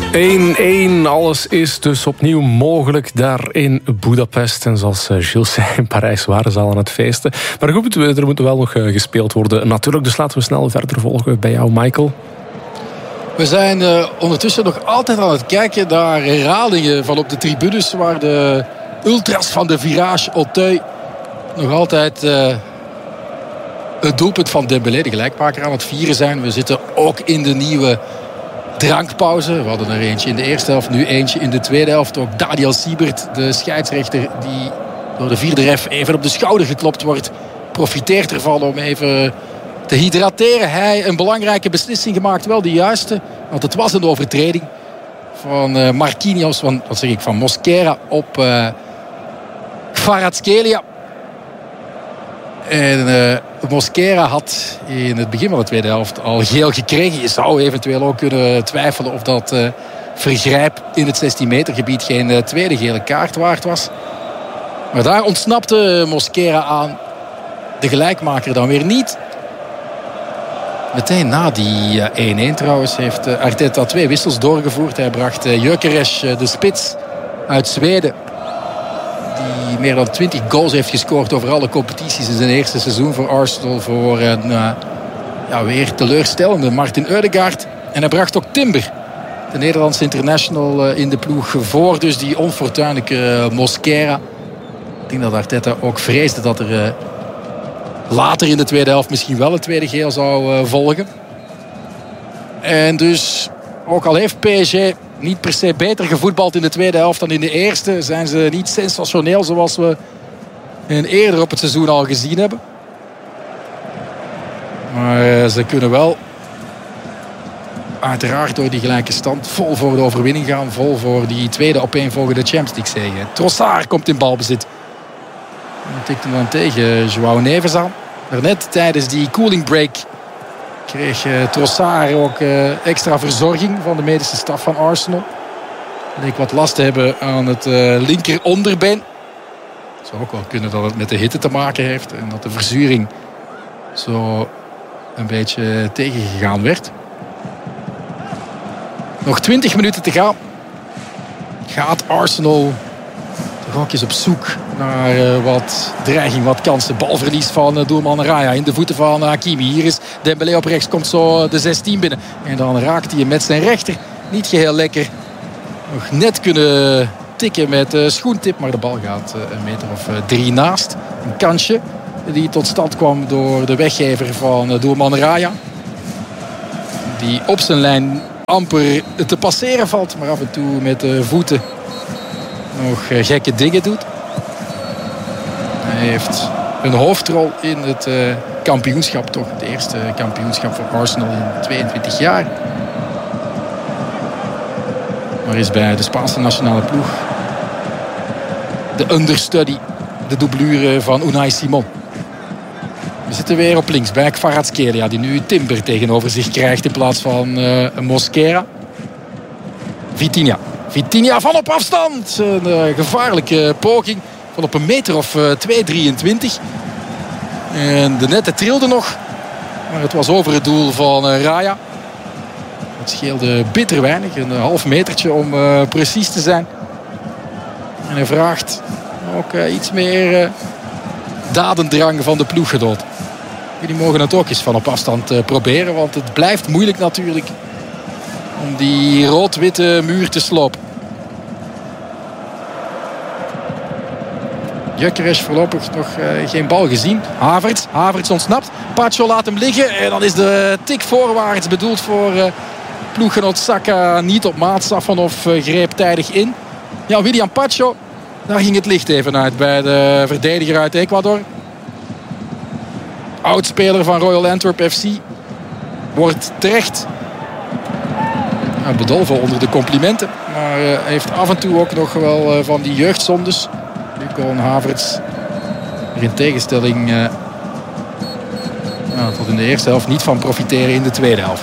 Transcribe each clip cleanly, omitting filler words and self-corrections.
1-1, alles is dus opnieuw mogelijk daar in Budapest. En zoals Gilles zei, in Parijs waren ze al aan het feesten. Maar goed, er moet wel nog gespeeld worden natuurlijk. Dus laten we snel verder volgen bij jou, Michael. We zijn ondertussen nog altijd aan het kijken naar herhalingen van op de tribunes, waar de ultras van de Virage Auteuil nog altijd het doelpunt van Dembélé, de gelijkmaker, aan het vieren zijn. We zitten ook in de nieuwe drankpauze. We hadden er eentje in de eerste helft, nu eentje in de tweede helft. Ook Daniel Siebert, de scheidsrechter, die door de vierde ref even op de schouder geklopt wordt, profiteert ervan om even te hydrateren. Hij een belangrijke beslissing gemaakt, wel de juiste. Want het was een overtreding van Marquinhos, van Mosquera op Kvaratskhelia. En Mosquera had in het begin van de tweede helft al geel gekregen. Je zou eventueel ook kunnen twijfelen of dat vergrijp in het 16 meter gebied geen tweede gele kaart waard was. Maar daar ontsnapte Mosquera aan. De gelijkmaker dan weer niet. Meteen na die 1-1 trouwens heeft Arteta 2 wissels doorgevoerd. Hij bracht Gyökeres, de spits uit Zweden, die meer dan 20 goals heeft gescoord over alle competities in zijn eerste seizoen voor Arsenal, voor een weer teleurstellende Martin Ødegaard. En hij bracht ook Timber, de Nederlandse international, in de ploeg voor. Dus die onfortuinlijke Mosquera. Ik denk dat Arteta ook vreesde dat er later in de tweede helft misschien wel een tweede geel zou volgen. En dus, ook al heeft PSG niet per se beter gevoetbald in de tweede helft dan in de eerste, zijn ze niet sensationeel zoals we eerder op het seizoen al gezien hebben. Maar ze kunnen wel uiteraard door die gelijke stand vol voor de overwinning gaan. Vol voor die tweede opeenvolgende Champions League zege. Trossard komt in balbezit. En tikt hem dan tegen João Neves aan. Daarnet tijdens die cooling break kreeg Trossard ook extra verzorging van de medische staf van Arsenal. Leek wat last te hebben aan het linker onderbeen. Het zou ook wel kunnen dat het met de hitte te maken heeft. En dat de verzuring zo een beetje tegengegaan werd. Nog 20 minuten te gaan. Gaat Arsenal toch ook eens op zoek naar wat dreiging, wat kansen. Balverlies van doelman Raya in de voeten van Hakimi. Hier is Dembélé op rechts, komt zo de 16 binnen. En dan raakt hij hem met zijn rechter. Niet geheel lekker. Nog net kunnen tikken met schoentip. Maar de bal gaat een meter of 3 naast. Een kansje die tot stand kwam door de weggever van doelman Raya. Die op zijn lijn amper te passeren valt. Maar af en toe met de voeten nog gekke dingen doet. Hij heeft een hoofdrol in het kampioenschap. Toch het eerste kampioenschap voor Arsenal in 22 jaar. Maar is bij de Spaanse nationale ploeg de understudy, de doublure van Unai Simon. We zitten weer op links bij Kvaratskhelia, die nu Timber tegenover zich krijgt in plaats van Mosquera. Vitinha van op afstand. Een gevaarlijke poging van op een meter of 2,23. En de netten trilden nog. Maar het was over het doel van Raya. Het scheelde bitter weinig. Een half metertje om precies te zijn. En hij vraagt ook iets meer dadendrang van de ploeggenoot. Die mogen het ook eens van op afstand proberen. Want het blijft moeilijk natuurlijk om die rood-witte muur te slopen. Gyökeres voorlopig nog geen bal gezien. Havertz ontsnapt. Pacho laat hem liggen. En dan is de tik voorwaarts bedoeld voor ploeggenoot Saka niet op maat. Safonov greep tijdig in. Ja, William Pacho. Daar ging het licht even uit bij de verdediger uit Ecuador. Oudspeler van Royal Antwerp FC. Wordt terecht bedolven onder de complimenten. Maar heeft af en toe ook nog wel van die jeugdzondes. Nu kon Havertz er in tegenstelling tot in de eerste helft niet van profiteren in de tweede helft.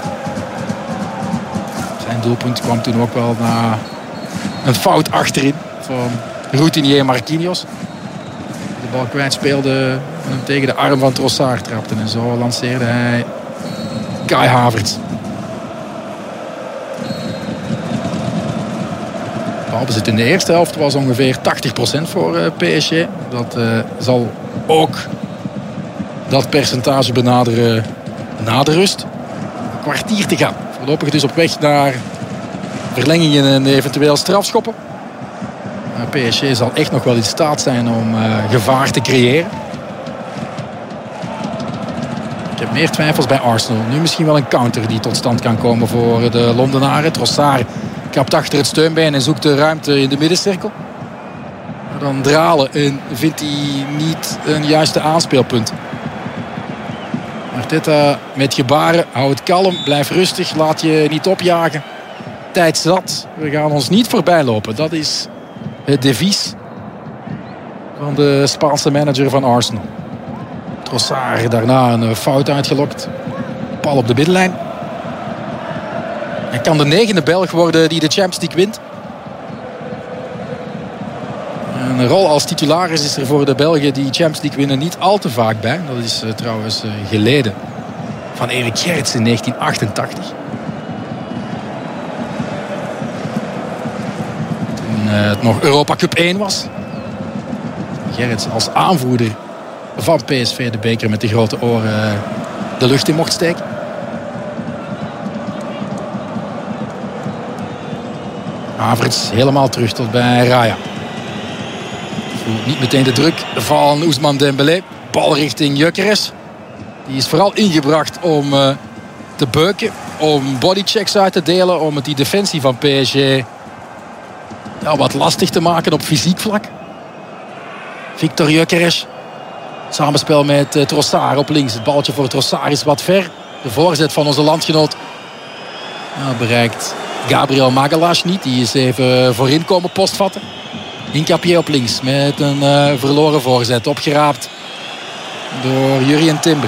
Zijn doelpunt kwam toen ook wel na een fout achterin van routinier Marquinhos. De bal kwijtspeelde en hem tegen de arm van Trossard trapte. En zo lanceerde hij balbezit in de eerste helft was ongeveer 80% voor PSG. Dat zal ook dat percentage benaderen na de rust. Een kwartier te gaan. Voorlopig dus op weg naar verlengingen en eventueel strafschoppen. Maar PSG zal echt nog wel in staat zijn om gevaar te creëren. Ik heb meer twijfels bij Arsenal. Nu misschien wel een counter die tot stand kan komen voor de Londenaren. Trossard kapt achter het steunbeen en zoekt de ruimte in de middencirkel. Maar dan dralen en vindt hij niet een juiste aanspeelpunt. Arteta met gebaren. Hou het kalm, blijf rustig, laat je niet opjagen. Tijd zat. We gaan ons niet voorbij lopen. Dat is het devies van de Spaanse manager van Arsenal. Trossard daarna een fout uitgelokt. Bal op de middenlijn. Hij kan de 9e Belg worden die de Champions League wint. Een rol als titularis is er voor de Belgen die Champions League winnen niet al te vaak bij. Dat is trouwens geleden van Erik Gerrits in 1988. Toen het nog Europa Cup 1 was. Gerrits als aanvoerder van PSV de beker met de grote oren de lucht in mocht steken. Havertz helemaal terug tot bij Raya. Voelt niet meteen de druk van Ousmane Dembélé. Bal richting Gyökeres. Die is vooral ingebracht om te beuken. Om bodychecks uit te delen. Om het die defensie van PSG wat lastig te maken op fysiek vlak. Victor Gyökeres. Samenspel met Trossard op links. Het balletje voor Trossard is wat ver. De voorzet van onze landgenoot bereikt Gabriel Magalhaes niet. Die is even voorin komen postvatten. Hincapié op links met een verloren voorzet. Opgeraapt door Jurrien Timber.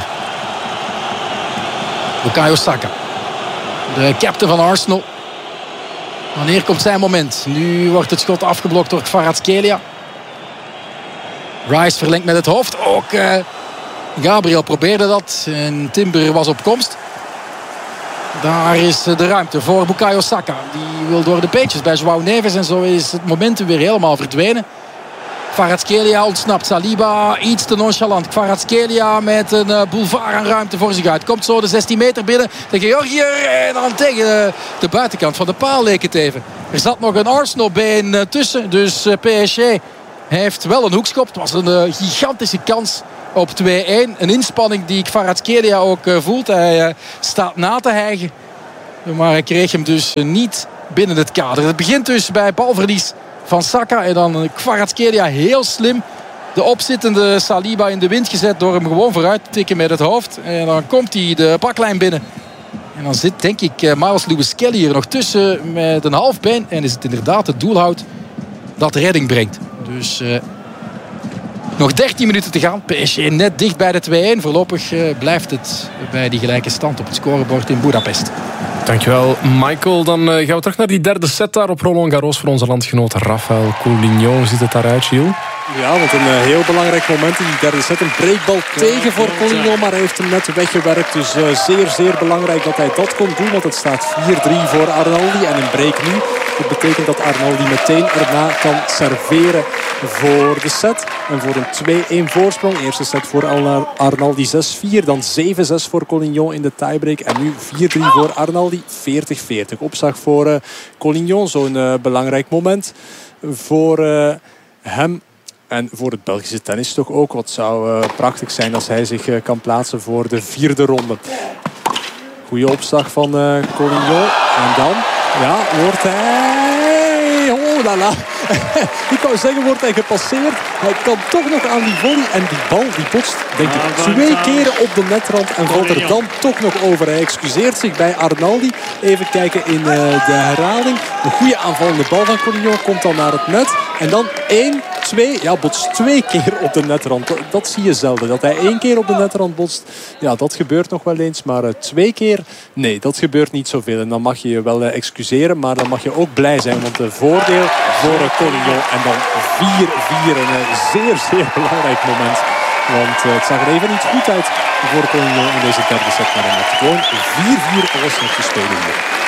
Bukayo Saka. De captain van Arsenal. Wanneer komt zijn moment? Nu wordt het schot afgeblokt door Kvaratskhelia. Rice verlengt met het hoofd. Ook Gabriel probeerde dat. En Timber was op komst. Daar is de ruimte voor Bukayo Saka. Die wil door de beetjes bij João Neves. En zo is het momentum weer helemaal verdwenen. Kvaratskhelia ontsnapt. Saliba iets te nonchalant. Kvaratskhelia met een boulevard aan ruimte voor zich uit. Komt zo de 16 meter binnen. De Georgiër en dan tegen de buitenkant van de paal leek het even. Er zat nog een Arsenal-been tussen. Dus PSG heeft wel een hoekschop. Het was een gigantische kans op 2-1. Een inspanning die Kvaratskhelia ook voelt. Hij staat na te hijgen. Maar hij kreeg hem dus niet binnen het kader. Het begint dus bij balverlies van Saka. En dan Kvaratskhelia heel slim de opzittende Saliba in de wind gezet door hem gewoon vooruit te tikken met het hoofd. En dan komt hij de baklijn binnen. En dan zit denk ik Miles Lewis-Kelly hier nog tussen met een half been. En is het inderdaad het doelhout dat de redding brengt. Dus nog 13 minuten te gaan. PSG net dicht bij de 2-1. Voorlopig blijft het bij die gelijke stand op het scorebord in Budapest. Dankjewel, Michael. Dan gaan we terug naar die derde set daar op Roland Garros voor onze landgenoot Rafael Coulignot. Hoe ziet het daaruit, Gilles? Ja, want een heel belangrijk moment in die derde set. Een breekbal tegen voor Coulignot, maar hij heeft hem net weggewerkt. Dus zeer belangrijk dat hij dat kon doen. Want het staat 4-3 voor Arnaldi en een break nu. Dat betekent dat Arnaldi meteen erna kan serveren voor de set. En voor een 2-1 voorsprong. Eerste set voor Arnaldi 6-4. Dan 7-6 voor Coulignot in de tiebreak. En nu 4-3 voor Arnaldi. 40-40. Opslag voor Coulignot. Zo'n belangrijk moment voor hem. En voor het Belgische tennis toch ook. Wat zou prachtig zijn als hij zich kan plaatsen voor de vierde ronde. Goeie opslag van Coulignot. En dan wordt hij... Oh la la. Ik wou zeggen, wordt hij gepasseerd. Hij kan toch nog aan die volley. En die bal die botst, denk ik, 2 keren op de netrand. En valt er dan toch nog over. Hij excuseert zich bij Arnaldi. Even kijken in de herhaling. Een goede aanvallende bal van Coulignot komt dan naar het net. En dan 1, 2, botst 2 keer op de netrand. Dat zie je zelden. Dat hij 1 keer op de netrand botst, dat gebeurt nog wel eens. Maar 2 keer, nee, dat gebeurt niet zoveel. En dan mag je je wel excuseren. Maar dan mag je ook blij zijn. Want de voordeel voor Coulignot. En dan 4-4. Een zeer belangrijk moment. Want het zag er even niet goed uit voor Coulignot in deze derde set. Maar dan wordt gewoon 4-4 alles nog te spelen hier.